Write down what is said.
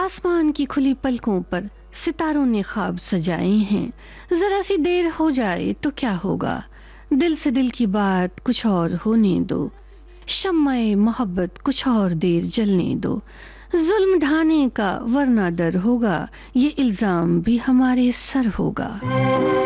आसमान की खुली पलकों पर सितारों ने ख्वाब सजाए हैं। जरा सी देर हो जाए तो क्या होगा, दिल से दिल की बात कुछ और होने दो। शम्माए मोहब्बत कुछ और देर जलने दो। जुल्म ढाने का वरना डर होगा, ये इल्जाम भी हमारे सर होगा।